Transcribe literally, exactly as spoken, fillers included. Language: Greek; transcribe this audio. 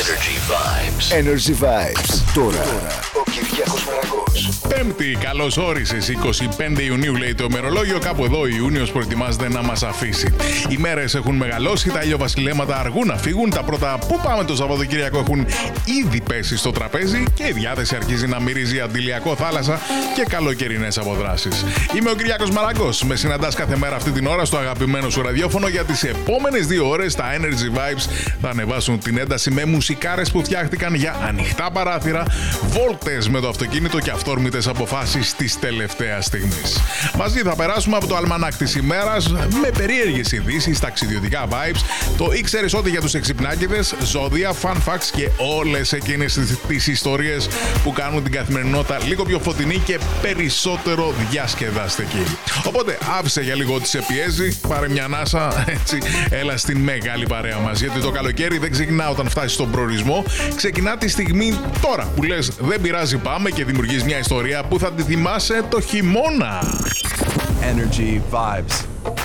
Energy Vibes. Energy Vibes. Τώρα ο Κυριάκος Μαρακός. Πέμπτη, καλώς όρισες. είκοσι πέντε Ιουνίου λέει το ημερολόγιο. Κάπου εδώ ο Ιούνιος προετοιμάζεται να μας αφήσει. Οι μέρες έχουν μεγαλώσει, τα ηλιοβασιλέματα αργούν να φύγουν. Τα πρώτα που πάμε το Σαββατοκύριακο έχουν ήδη πέσει στο τραπέζι και η διάθεση αρχίζει να μυρίζει αντιλιακό θάλασσα και καλοκαιρινές αποδράσεις. Είμαι ο Κυριάκος Μαρακός. Με συναντάς κάθε μέρα αυτή την ώρα στο αγαπημένο σου ραδιόφωνο για τις επόμενες δύο ώρες. Τα Energy Vibes θα ανεβάσουν την ένταση με μουσικάρες που φτιάχτηκαν για ανοιχτά παράθυρα, βόλτες με το αυτοκίνητο και αυθόρμητες αποφάσεις της τελευταίας στιγμής. Μαζί θα περάσουμε από το αλμανάκ της ημέρας με περίεργες ειδήσεις, ταξιδιωτικά vibes, το ήξερες ότι για τους εξυπνάκηδες, ζώδια, fun facts και όλες εκείνες τις ιστορίες που κάνουν την καθημερινότητα λίγο πιο φωτεινή και περισσότερο διασκεδαστική. Οπότε άφησε για λίγο ό,τι σε πιέζει, πάρε μια ανάσα, έτσι, έλα στην μεγάλη παρέα μας. Γιατί το καλοκαίρι δεν ξεκινά όταν φτάσει στον προορισμό, ξεκινά τη στιγμή τώρα που λες δεν πειράζει, πάμε και δημιουργείς μια ιστορία που θα τη θυμάσαι το χειμώνα. Energy Vibes.